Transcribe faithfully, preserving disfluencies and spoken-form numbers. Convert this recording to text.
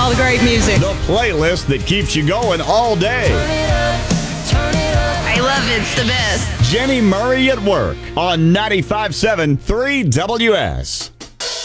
all the great music. The playlist that keeps you going all day. I love it. It's the best. Jenny Murray at Work on ninety-five point seven three W S.